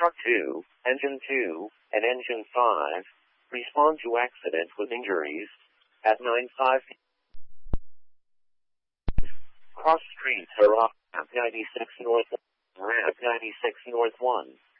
Truck 2, Engine 2, and Engine 5 respond to accident with injuries at 9:05. Cross streets are off Ramp 96 North, Ramp 96 North 1.